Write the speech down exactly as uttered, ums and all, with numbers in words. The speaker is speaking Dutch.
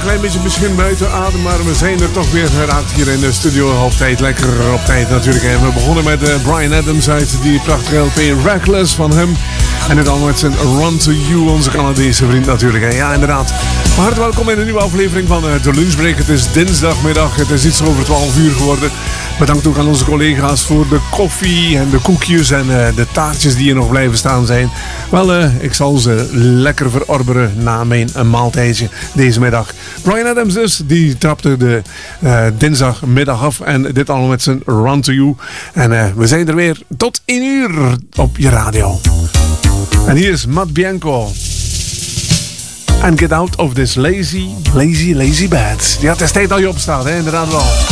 klein beetje misschien buiten adem, maar we zijn er toch weer geraakt hier in de studio. Op tijd, lekker op tijd natuurlijk. En we begonnen met uh, Bryan Adams uit die prachtige L P Reckless van hem. En het allemaal met zijn Run to You, onze Canadese vriend natuurlijk. En ja, inderdaad. Maar hartelijk welkom in een nieuwe aflevering van uh, de Lunchbreak. Het is dinsdagmiddag, het is iets over twaalf uur geworden. Bedankt ook aan onze collega's voor de koffie en de koekjes en uh, de taartjes die hier nog blijven staan zijn. Wel, uh, ik zal ze lekker verorberen na mijn uh, maaltijdje deze middag. Bryan Adams dus, die trapte de uh, dinsdagmiddag af. En dit allemaal met zijn Run to You. En uh, we zijn er weer tot één uur op je radio. En hier is Matt Bianco. And get out of this lazy, lazy, lazy bed. Ja, het is tijd dat je opstaat, hè? Inderdaad wel.